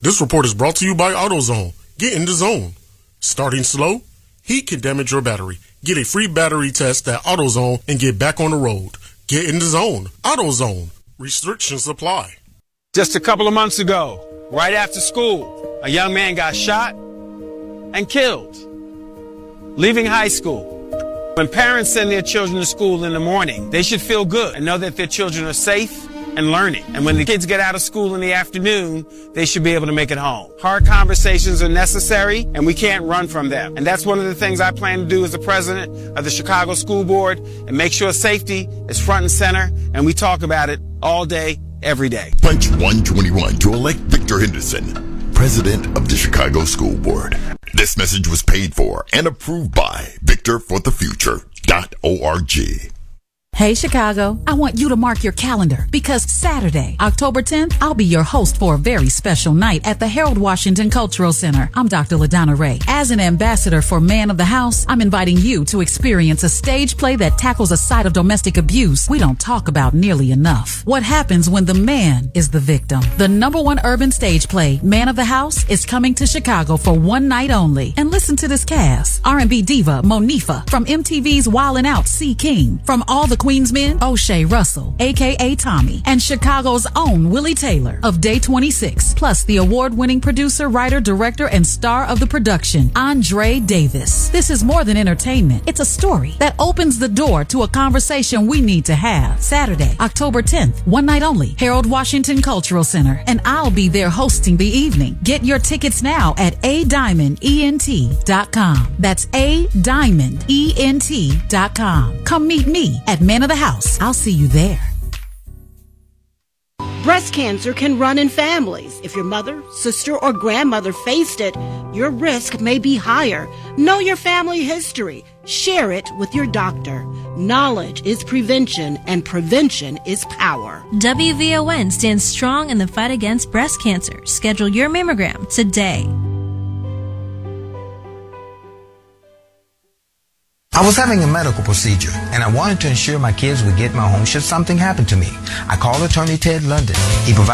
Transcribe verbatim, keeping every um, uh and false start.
This report is brought to you by AutoZone. Get in the zone. Starting slow? Heat can damage your battery. Get a free battery test at AutoZone and get back on the road. Get in the zone. AutoZone. Restrictions apply. Just a couple of months ago, right after school, a young man got shot and killed, leaving high school. When parents send their children to school in the morning, they should feel good and know that their children are safe and learning. And when the kids get out of school in the afternoon, they should be able to make it home. Hard conversations are necessary, and we can't run from them. And that's one of the things I plan to do as the president of the Chicago School Board, and make sure safety is front and center, and we talk about it all day, every day. Punch one twenty-one to elect Victor Henderson, president of the Chicago School Board. This message was paid for and approved by Victor for the Future dot org. Hey Chicago, I want you to mark your calendar because Saturday, October tenth, I'll be your host for a very special night at the Harold Washington Cultural Center. I'm Doctor LaDonna Ray. As an ambassador for Man of the House, I'm inviting you to experience a stage play that tackles a side of domestic abuse we don't talk about nearly enough. What happens when the man is the victim? The number one urban stage play, Man of the House, is coming to Chicago for one night only. And listen to this cast. R and B diva Monifa, from M T V's Wildin' Out, C. King, from All the Queen's Men, O'Shea Russell, a k a. Tommy, and Chicago's own Willie Taylor of Day twenty-six, plus the award-winning producer, writer, director, and star of the production, Andre Davis. This is more than entertainment. It's a story that opens the door to a conversation we need to have. Saturday, October tenth, one night only, Harold Washington Cultural Center, and I'll be there hosting the evening. Get your tickets now at a diamond ent dot com. That's a diamond ent dot com. Come meet me at Man of the House. I'll see you there. Breast cancer can run in families. If your mother, sister, or grandmother faced it, your risk may be higher. Know your family history. Share it with your doctor. Knowledge is prevention, and prevention is power. W V O N stands strong in the fight against breast cancer. Schedule your mammogram today. I was having a medical procedure, and I wanted to ensure my kids would get my home should something happen to me. I called attorney Ted London. He provided